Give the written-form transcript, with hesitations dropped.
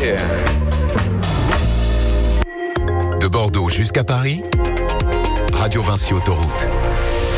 Yeah. De Bordeaux jusqu'à Paris, Radio Vinci Autoroute.